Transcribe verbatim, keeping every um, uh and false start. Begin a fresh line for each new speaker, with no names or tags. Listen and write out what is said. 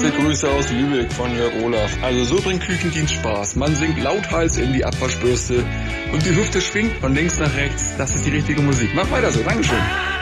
Beste Grüße aus Lübeck von Jörg Olaf. Also so bringt Küchendienst Spaß. Man singt lauthals in die Abwaschbürste und die Hüfte schwingt von links nach rechts. Das ist die richtige Musik. Mach weiter so. Dankeschön.